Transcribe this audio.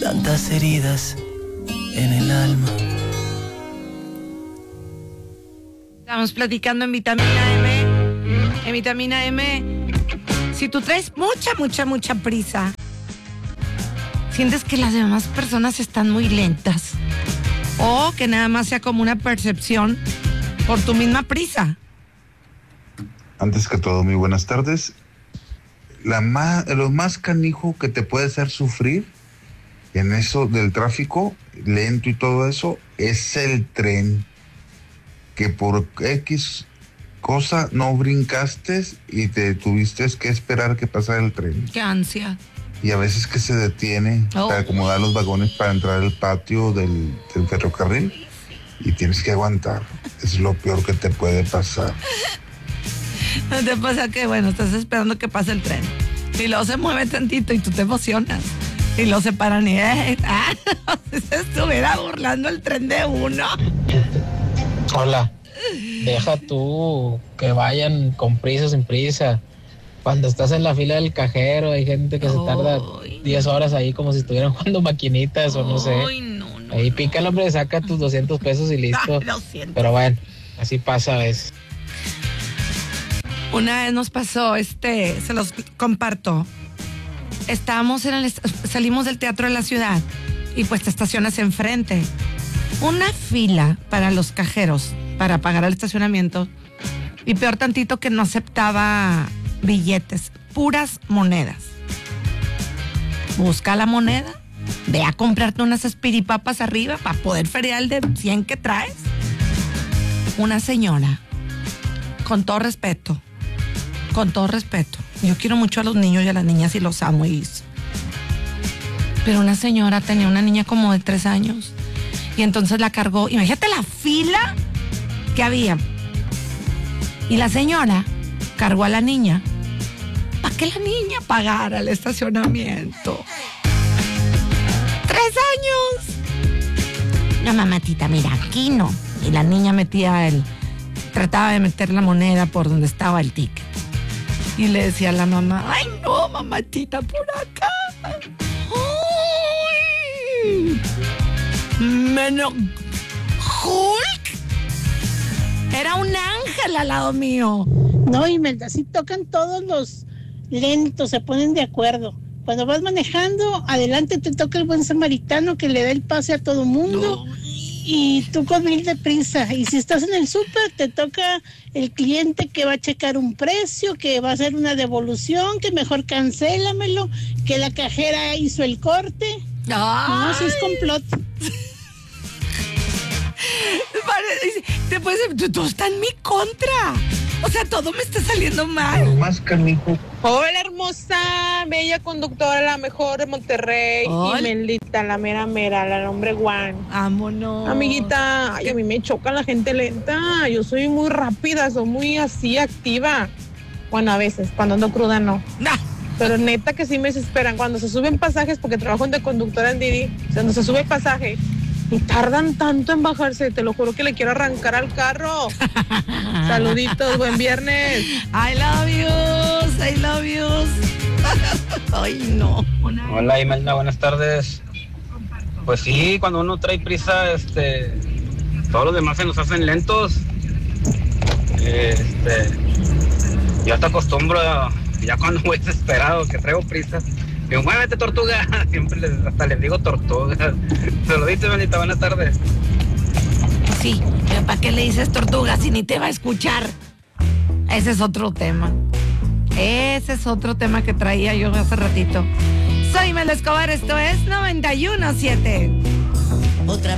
tantas heridas en el alma. Estamos platicando en Vitamina M. En Vitamina M, si tú traes mucha prisa, sientes que las demás personas están muy lentas o que nada más sea como una percepción por tu misma prisa. Antes que todo, muy buenas tardes. Lo más canijo que te puede hacer sufrir en eso del tráfico lento y todo eso es el tren, que por X cosa no brincaste y te tuviste que esperar que pasara el tren. Qué ansia. Y a veces que se detiene para acomodar los vagones para entrar al patio del ferrocarril y tienes que aguantar. Es lo peor que te puede pasar. ¿No te pasa que, estás esperando que pase el tren y luego se mueve tantito y tú te emocionas y luego se paran y se estuviera burlando el tren de uno? Hola, deja tú que vayan con prisa o sin prisa. Cuando estás en la fila del cajero hay gente que se tarda 10 horas ahí como si estuvieran jugando maquinitas o no sé. No. Ahí pica el hombre, saca tus 200 pesos y listo. Lo siento. Pero bueno, así pasa a veces. Una vez nos pasó, se los comparto. Salimos del Teatro de la Ciudad y pues te estacionas enfrente. Una fila para los cajeros para pagar el estacionamiento y peor tantito que no aceptaba billetes, puras monedas. Busca la moneda, ve a comprarte unas espiripapas arriba para poder feriar el de 100 que traes. Una señora, con todo respeto, yo quiero mucho a los niños y a las niñas y los amo pero una señora tenía una niña como de 3 años y entonces la cargó. Imagínate la fila que había y la señora cargó a la niña para que la niña pagara el estacionamiento. 3 años. No, mamatita, mira, aquí no. Y la niña trataba de meter la moneda por donde estaba el ticket. Y le decía a la mamá, ay no, mamatita, por acá. ¡Ay! Menos Hulk. Era un ángel al lado mío. No, Imelda, así tocan todos los lentos, se ponen de acuerdo. Cuando vas manejando, adelante te toca el buen samaritano que le da el pase a todo mundo. No. Y tú con mil de prisa. Y si estás en el súper, te toca el cliente que va a checar un precio, que va a hacer una devolución, que mejor cancélamelo, que la cajera hizo el corte. ¡Ay! No, si es complot. Tú estás en mi contra. O sea, todo me está saliendo mal. Más canijo. Hola, hermosa, bella conductora, la mejor de Monterrey. Hola. Imelita, la mera, la nombre one. Vámonos. Amiguita, ay, a mí me choca la gente lenta. Yo soy muy rápida, soy muy así, activa. Bueno, a veces, cuando ando cruda no. Nah. Pero neta que sí me desesperan. Cuando se suben pasajes, porque trabajo de conductora en Didi, cuando se sube pasaje, y tardan tanto en bajarse, te lo juro que le quiero arrancar al carro. Saluditos, buen viernes. I love yous. Ay, no. Hola, Imelda, buenas tardes. Pues sí, cuando uno trae prisa, todos los demás se nos hacen lentos. Yo hasta acostumbro, ya cuando voy desesperado, que traigo prisa, digo, muévete, tortuga. Siempre hasta les digo tortuga. Saluditos, Imelda, buenas tardes. Sí, pero ¿para qué le dices tortuga si ni te va a escuchar? Ese es otro tema. Ese es otro tema que traía yo hace ratito. Soy Imelda Escobar, esto es 91.7. Otra